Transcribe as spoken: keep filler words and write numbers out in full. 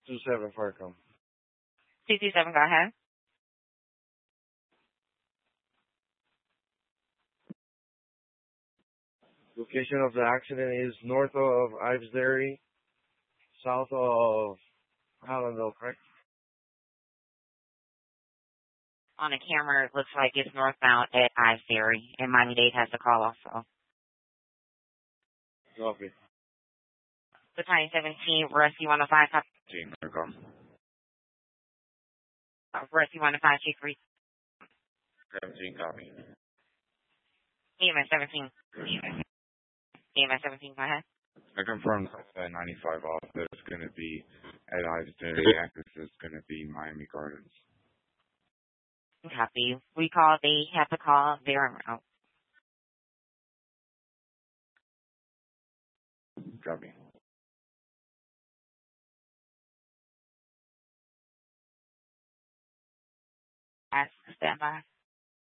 two seven Farcom. two two seven, go ahead. Location of the accident is north of Ives Dairy, south of Hallandale, correct? On the camera, it looks like it's northbound at Ives Dairy, and Miami-Dade has the call also. Copy. The twenty seventeen Rescue one oh five, copy. Team, Farcom. Uh, Rescue one oh five, Chief Reese. seventeen, copy. E M S seventeen. E M S seventeen, go ahead. I confirmed that ninety-five off that it's going to be at Ives Dairy. Access is going to be Miami Gardens. Copy. We called, they have to call their route. Copy. Ask, stand by.